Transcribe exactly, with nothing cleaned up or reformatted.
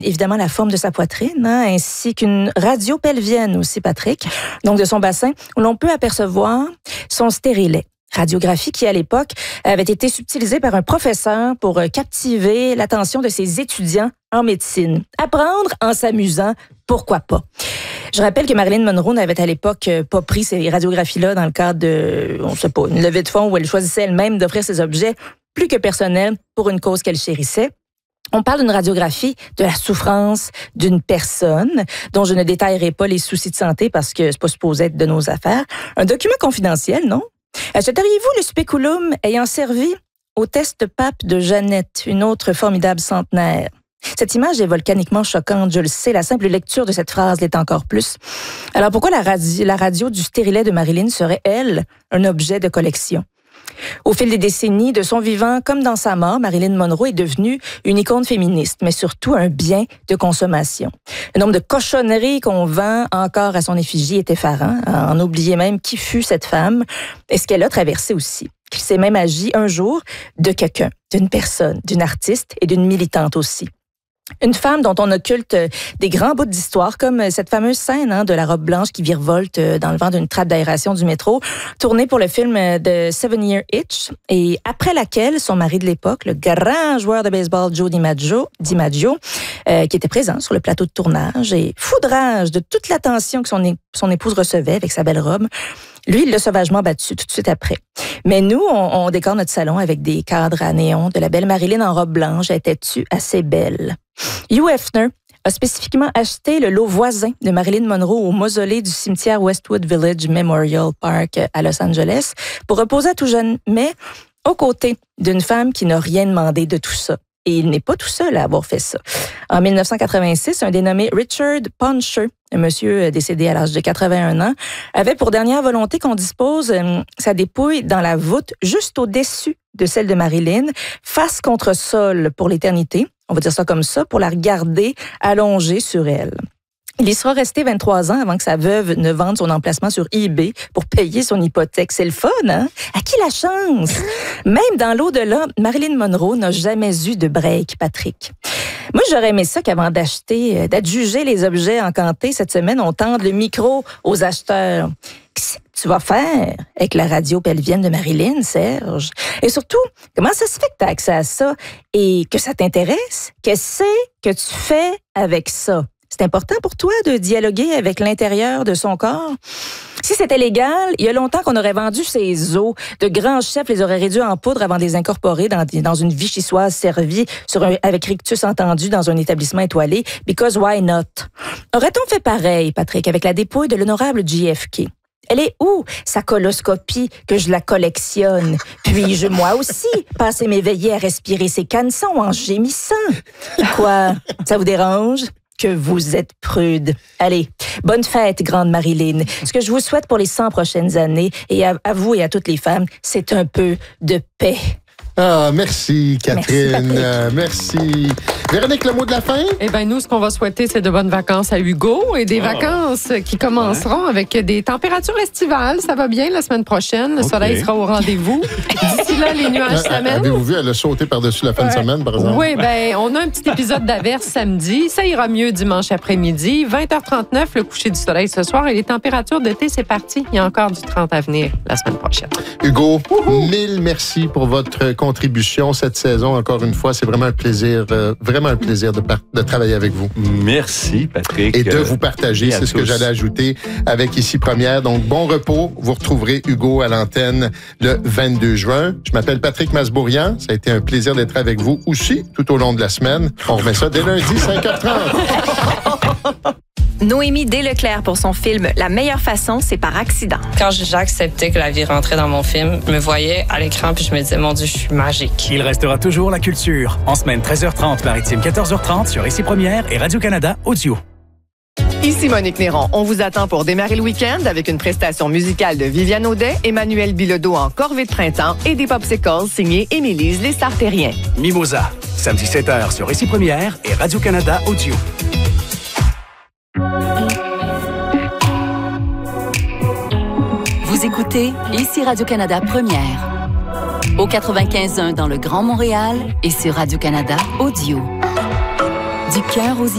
évidemment la forme de sa poitrine, hein, ainsi qu'une radio pelvienne aussi, Patrick, donc de son bassin, où l'on peut apercevoir son stérilet. Radiographie qui, à l'époque, avait été subtilisée par un professeur pour captiver l'attention de ses étudiants en médecine. Apprendre en s'amusant, pourquoi pas? Je rappelle que Marilyn Monroe n'avait à l'époque pas pris ces radiographies-là dans le cadre de, on sait pas, une levée de fonds où elle choisissait elle-même d'offrir ses objets plus que personnels pour une cause qu'elle chérissait. On parle d'une radiographie de la souffrance d'une personne dont je ne détaillerai pas les soucis de santé parce que c'est pas supposé être de nos affaires. Un document confidentiel, non? Achèteriez-vous le spéculum ayant servi au test pape de Jeannette, une autre formidable centenaire? Cette image est volcaniquement choquante, je le sais. La simple lecture de cette phrase l'est encore plus. Alors pourquoi la radio, la radio du stérilet de Marilyn serait, elle, un objet de collection? Au fil des décennies, de son vivant comme dans sa mort, Marilyn Monroe est devenue une icône féministe, mais surtout un bien de consommation. Le nombre de cochonneries qu'on vend encore à son effigie est effarant. On oubliait même qui fut cette femme et ce qu'elle a traversé aussi. Qu'il s'est même agi un jour de quelqu'un, d'une personne, d'une artiste et d'une militante aussi. Une femme dont on occulte des grands bouts d'histoire, comme cette fameuse scène hein, de la robe blanche qui virevolte dans le vent d'une trappe d'aération du métro, tournée pour le film de Seven Year Itch, et après laquelle son mari de l'époque, le grand joueur de baseball Joe DiMaggio, DiMaggio euh, qui était présent sur le plateau de tournage, et foudrage de toute l'attention que son, é- son épouse recevait avec sa belle robe, lui, il l'a sauvagement battu tout de suite après. Mais nous, on, on décore notre salon avec des cadres à néon de la belle Marilyn en robe blanche. Était-tu assez belle? Hugh Hefner a spécifiquement acheté le lot voisin de Marilyn Monroe au mausolée du cimetière Westwood Village Memorial Park à Los Angeles pour reposer à tout jamais aux côtés d'une femme qui n'a rien demandé de tout ça. Et il n'est pas tout seul à avoir fait ça. En dix-neuf cent quatre-vingt-six, un dénommé Richard Puncher, un monsieur décédé à l'âge de quatre-vingt-un ans, avait pour dernière volonté qu'on dispose euh, sa dépouille dans la voûte juste au-dessus de celle de Marilyn, face contre sol pour l'éternité. On va dire ça comme ça, pour la regarder allongée sur elle. Il y sera resté vingt-trois ans avant que sa veuve ne vende son emplacement sur eBay pour payer son hypothèque. C'est le fun, hein? À qui la chance? Même dans l'au-delà, Marilyn Monroe n'a jamais eu de break, Patrick. Moi, j'aurais aimé ça qu'avant d'acheter, d'adjuger les objets encantés cette semaine, on tende le micro aux acheteurs. Qu'est-ce que tu vas faire avec la radio pelvienne de Marilyn, Serge? Et surtout, comment ça se fait que tu as accès à ça et que ça t'intéresse? Qu'est-ce que tu fais avec ça? C'est important pour toi de dialoguer avec l'intérieur de son corps? Si c'était légal, il y a longtemps qu'on aurait vendu ces os. De grands chefs les auraient réduits en poudre avant de les incorporer dans, dans une vichysoise servie sur un, avec rictus entendu dans un établissement étoilé. Because why not? Aurait-on fait pareil, Patrick, avec la dépouille de l'honorable J F K? Elle est où, sa coloscopie, que je la collectionne? Puis-je, moi aussi, passer mes veillées à respirer ses canessons en gémissant? Quoi? Ça vous dérange? Que vous êtes prude. Allez, bonne fête, grande Marilyn. Ce que je vous souhaite pour les cent prochaines années, et à, à vous et à toutes les femmes, c'est un peu de paix. Ah, merci, Catherine. Merci, euh, merci. Véronique, le mot de la fin? Eh bien, nous, ce qu'on va souhaiter, c'est de bonnes vacances à Hugo et des oh. vacances qui commenceront ouais. avec des températures estivales. Ça va bien la semaine prochaine. Le okay. soleil sera au rendez-vous. D'ici là, les nuages s'amènent. Avez-vous vu, elle a sauté par-dessus la fin ouais. de semaine, par exemple? Oui, bien, on a un petit épisode d'averse samedi. Ça ira mieux dimanche après-midi. vingt heures trente-neuf, le coucher du soleil ce soir. Et les températures d'été, c'est parti. Il y a encore du trente à venir la semaine prochaine. Hugo, Wouhou. mille merci pour votre contribution cette saison. Encore une fois, c'est vraiment un plaisir, euh, vraiment un plaisir de, par- de travailler avec vous. Merci, Patrick. Et de vous partager, c'est ce que j'allais ajouter avec Ici Première. Donc, bon repos. Vous retrouverez Hugo à l'antenne le vingt-deux juin. Je m'appelle Patrick Masbourian. Ça a été un plaisir d'être avec vous aussi tout au long de la semaine. On remet ça dès lundi, cinq heures trente. Noémie Desleclerc pour son film « La meilleure façon, c'est par accident ». Quand j'ai accepté que la vie rentrait dans mon film, je me voyais à l'écran puis je me disais « Mon Dieu, je suis magique ». Il restera toujours la culture. En semaine treize heures trente, maritime quatorze heures trente sur Ici Première et Radio-Canada Audio. Ici Monique Néron. On vous attend pour démarrer le week-end avec une prestation musicale de Viviane Audet, Emmanuel Bilodeau en corvée de printemps et des popsicles signés Émilise Les Sartériens. Mimosa, samedi sept heures sur Ici Première et Radio-Canada Audio. Vous écoutez Ici Radio-Canada Première. Au quatre-vingt-quinze point un dans le Grand Montréal et sur Radio-Canada Audio. Du cœur aux